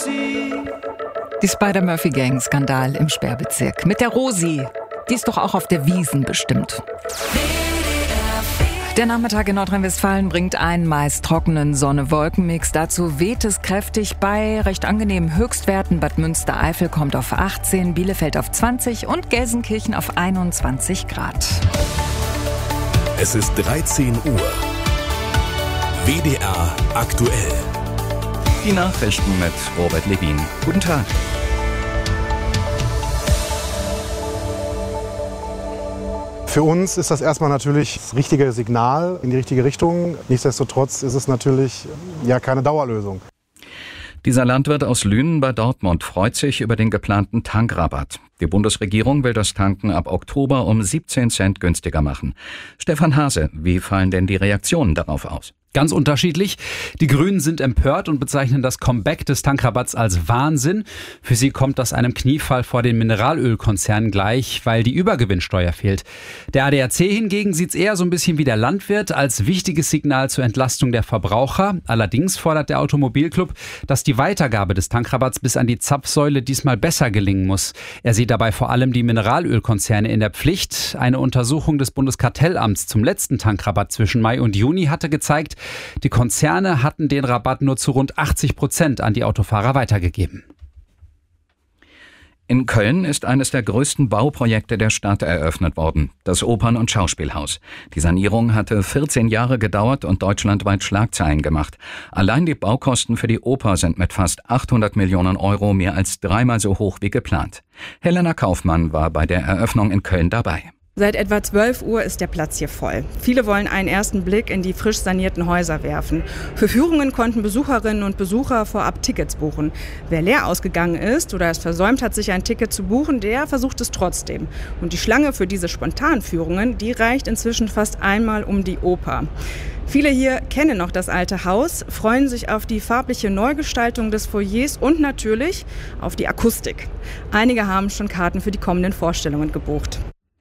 Rosi. Die Spider-Murphy-Gang, Skandal im Sperrbezirk. Mit der Rosi. Die ist doch auch auf der Wiesn bestimmt. Der Nachmittag in Nordrhein-Westfalen bringt einen meist trockenen Sonne-Wolken-Mix. Dazu weht es kräftig bei recht angenehmen Höchstwerten. Bad Münstereifel kommt auf 18, Bielefeld auf 20 und Gelsenkirchen auf 21 Grad. Es ist 13 Uhr. WDR aktuell. Die Nachrichten mit Robert Levin. Guten Tag. Für uns ist das erstmal natürlich das richtige Signal in die richtige Richtung. Nichtsdestotrotz ist es natürlich keine Dauerlösung. Dieser Landwirt aus Lünen bei Dortmund freut sich über den geplanten Tankrabatt. Die Bundesregierung will das Tanken ab Oktober um 17 Cent günstiger machen. Stefan Hase, wie fallen denn die Reaktionen darauf aus? Ganz unterschiedlich. Die Grünen sind empört und bezeichnen das Comeback des Tankrabatts als Wahnsinn. Für sie kommt das einem Kniefall vor den Mineralölkonzernen gleich, weil die Übergewinnsteuer fehlt. Der ADAC hingegen sieht es eher so ein bisschen wie der Landwirt als wichtiges Signal zur Entlastung der Verbraucher. Allerdings fordert der Automobilclub, dass die Weitergabe des Tankrabatts bis an die Zapfsäule diesmal besser gelingen muss. Er sieht dabei vor allem die Mineralölkonzerne in der Pflicht. Eine Untersuchung des Bundeskartellamts zum letzten Tankrabatt zwischen Mai und Juni hatte gezeigt, die Konzerne hatten den Rabatt nur zu rund 80% an die Autofahrer weitergegeben. In Köln ist eines der größten Bauprojekte der Stadt eröffnet worden, das Opern- und Schauspielhaus. Die Sanierung hatte 14 Jahre gedauert und deutschlandweit Schlagzeilen gemacht. Allein die Baukosten für die Oper sind mit fast 800 Millionen Euro mehr als dreimal so hoch wie geplant. Helena Kaufmann war bei der Eröffnung in Köln dabei. Seit etwa 12 Uhr ist der Platz hier voll. Viele wollen einen ersten Blick in die frisch sanierten Häuser werfen. Für Führungen konnten Besucherinnen und Besucher vorab Tickets buchen. Wer leer ausgegangen ist oder es versäumt hat, sich ein Ticket zu buchen, der versucht es trotzdem. Und die Schlange für diese Spontanführungen, die reicht inzwischen fast einmal um die Oper. Viele hier kennen noch das alte Haus, freuen sich auf die farbliche Neugestaltung des Foyers und natürlich auf die Akustik. Einige haben schon Karten für die kommenden Vorstellungen gebucht.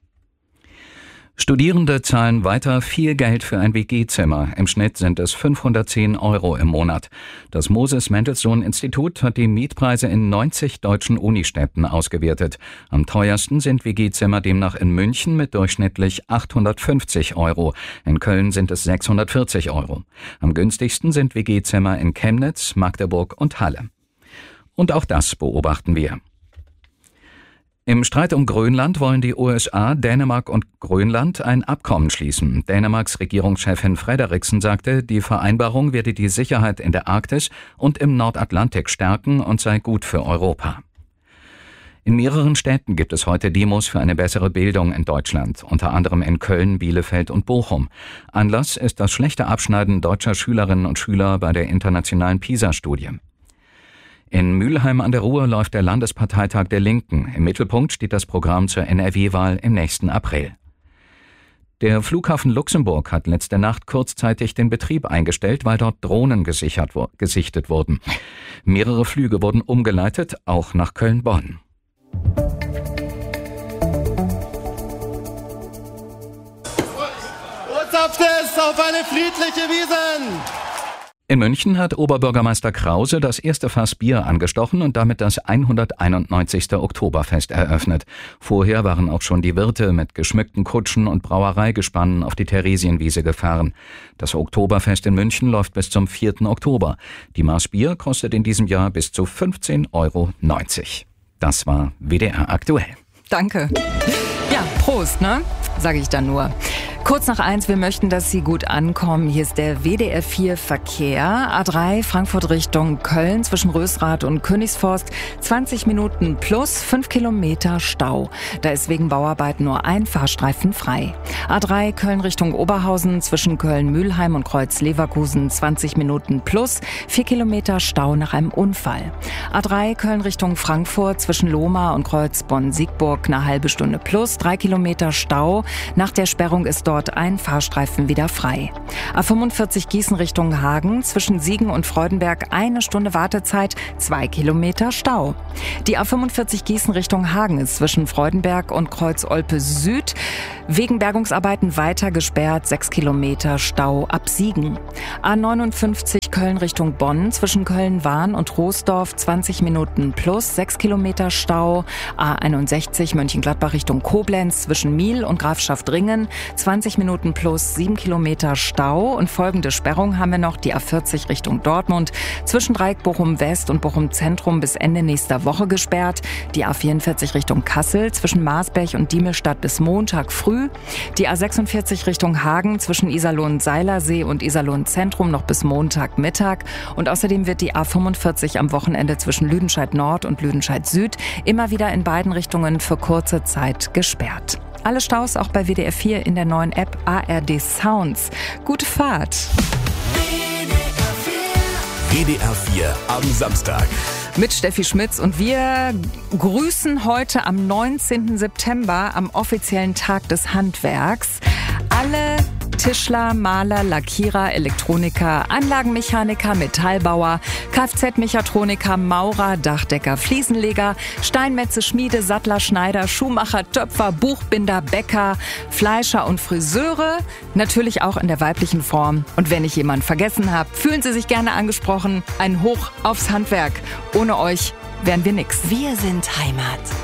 Studierende zahlen weiter viel Geld für ein WG-Zimmer. Im Schnitt sind es 510 Euro im Monat. Das Moses-Mendelssohn-Institut hat die Mietpreise in 90 deutschen Unistädten ausgewertet. Am teuersten sind WG-Zimmer demnach in München mit durchschnittlich 850 Euro. In Köln sind es 640 Euro. Am günstigsten sind WG-Zimmer in Chemnitz, Magdeburg und Halle. Und auch das beobachten wir. Im Streit um Grönland wollen die USA, Dänemark und Grönland ein Abkommen schließen. Dänemarks Regierungschefin Frederiksen sagte, die Vereinbarung werde die Sicherheit in der Arktis und im Nordatlantik stärken und sei gut für Europa. In mehreren Städten gibt es heute Demos für eine bessere Bildung in Deutschland, unter anderem in Köln, Bielefeld und Bochum. Anlass ist das schlechte Abschneiden deutscher Schülerinnen und Schüler bei der internationalen PISA-Studie. In Mülheim an der Ruhr läuft der Landesparteitag der Linken. Im Mittelpunkt steht das Programm zur NRW-Wahl im nächsten April. Der Flughafen Luxemburg hat letzte Nacht kurzzeitig den Betrieb eingestellt, weil dort Drohnen gesichtet wurden. Mehrere Flüge wurden umgeleitet, auch nach Köln-Bonn. Urzapftes auf eine friedliche Wiesn! In München hat Oberbürgermeister Krause das erste Fass Bier angestochen und damit das 191. Oktoberfest eröffnet. Vorher waren auch schon die Wirte mit geschmückten Kutschen und Brauereigespannen auf die Theresienwiese gefahren. Das Oktoberfest in München läuft bis zum 4. Oktober. Die Maß Bier kostet in diesem Jahr bis zu 15,90 Euro. Das war WDR aktuell. Danke. Ja, Prost, ne? Sage ich dann nur. Kurz nach 1, wir möchten, dass Sie gut ankommen. Hier ist der WDR 4 Verkehr. A3 Frankfurt Richtung Köln zwischen Rösrath und Königsforst. 20 Minuten plus 5 Kilometer Stau. Da ist wegen Bauarbeiten nur ein Fahrstreifen frei. A3 Köln Richtung Oberhausen zwischen Köln-Mühlheim und Kreuz-Leverkusen. 20 Minuten plus 4 Kilometer Stau nach einem Unfall. A3 Köln Richtung Frankfurt zwischen Lohmar und Kreuz Bonn-Siegburg. Eine halbe Stunde plus 3 Kilometer Stau. Nach der Sperrung ist dort ein Fahrstreifen wieder frei. A45 Gießen Richtung Hagen, zwischen Siegen und Freudenberg 1 Stunde Wartezeit, 2 Kilometer Stau. Die A45 Gießen Richtung Hagen ist zwischen Freudenberg und Kreuz Olpe Süd wegen Bergungsarbeiten weiter gesperrt, 6 Kilometer Stau ab Siegen. A59 Köln Richtung Bonn, zwischen Köln-Wahn und Roosdorf 20 Minuten plus 6 Kilometer Stau. A61 Mönchengladbach Richtung Koblenz, zwischen Miel und Grafschaft-Ringen 20 Minuten plus 7 Kilometer Stau. Und folgende Sperrung haben wir noch: die A40 Richtung Dortmund, zwischen Dreieck Bochum-West und Bochum-Zentrum bis Ende nächster Woche gesperrt. Die A44 Richtung Kassel, zwischen Marsberg und Diemelstadt bis Montag früh. Die A46 Richtung Hagen, zwischen Iserlohn-Seilersee und Iserlohn-Zentrum noch bis Montagmittag. Und außerdem wird die A45 am Wochenende zwischen Lüdenscheid Nord und Lüdenscheid Süd immer wieder in beiden Richtungen für kurze Zeit gesperrt. Alle Staus auch bei WDR 4 in der neuen App ARD Sounds. Gute Fahrt! WDR 4 am Samstag. Mit Steffi Schmitz, und wir grüßen heute am 19. September, am offiziellen Tag des Handwerks, alle Tischler, Maler, Lackierer, Elektroniker, Anlagenmechaniker, Metallbauer, Kfz-Mechatroniker, Maurer, Dachdecker, Fliesenleger, Steinmetze, Schmiede, Sattler, Schneider, Schuhmacher, Töpfer, Buchbinder, Bäcker, Fleischer und Friseure, natürlich auch in der weiblichen Form. Und wenn ich jemanden vergessen habe, fühlen Sie sich gerne angesprochen. Ein Hoch aufs Handwerk. Ohne euch wären wir nix. Wir sind Heimat.